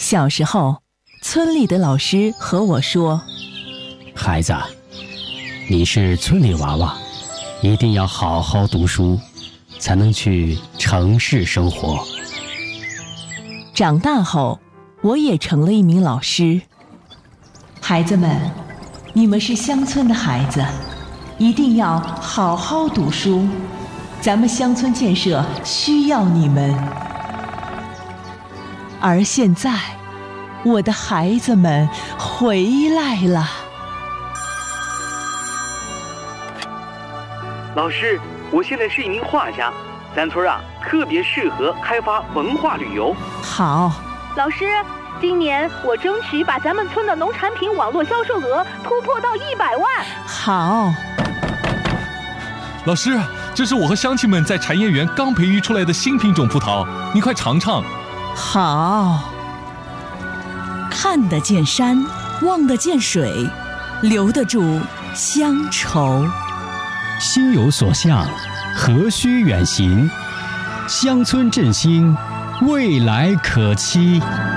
小时候，村里的老师和我说：“ 孩子，你是村里娃娃，一定要好好读书，才能去城市生活。” 长大后，我也成了一名老师。孩子们，你们是乡村的孩子，一定要好好读书，咱们乡村建设需要你们。而现在，我的孩子们回来了。 老师，我现在是一名画家，咱村特别适合开发文化旅游。 好。 老师，今年我争取把咱们村的农产品网络销售额突破到100万。 好。 老师，这是我和乡亲们在产业园刚培育出来的新品种葡萄，你快尝尝。 好。 看得见山，望得见水，留得住乡愁。 心有所向，何须远行？乡村振兴，未来可期。